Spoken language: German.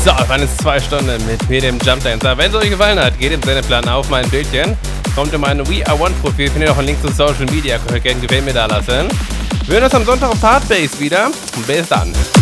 So, waren es 2 Stunden mit mir, dem Jump Dancer. Wenn es euch gefallen hat, geht im Sendeplan auf mein Bildchen. Kommt in mein We Are One Profil, findet ihr auch einen Link zu Social Media. Könnt ihr gerne Gefällt mir da lassen. Wir hören uns am Sonntag auf Hardbase wieder. Bis dann.